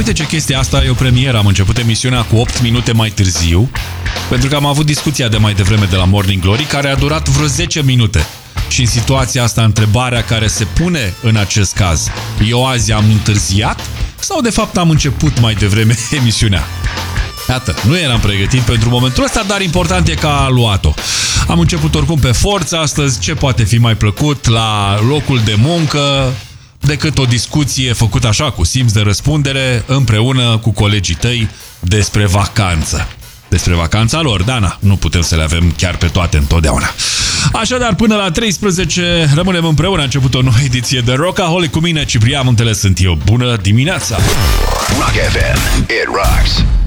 uite ce chestie, asta e o premieră. Am început emisiunea cu 8 minute mai târziu, pentru că am avut discuția de mai devreme de la Morning Glory, care a durat vreo 10 minute. Și în situația asta, întrebarea care se pune în acest caz, eu azi am întârziat sau de fapt am început mai devreme emisiunea? Iată, nu eram pregătit pentru momentul ăsta, dar important e că a luat-o. Am început oricum pe forță astăzi, ce poate fi mai plăcut la locul de muncă decât o discuție făcută așa, cu simț de răspundere, împreună cu colegii tăi despre vacanță. Despre vacanța lor, Dana, nu putem să le avem chiar pe toate întotdeauna. Așadar, până la 13 rămânem împreună. A început o nouă ediție de Rockaholic cu mine, Ciprian Muntele sunt eu. Bună dimineața! Rock FM, it rocks.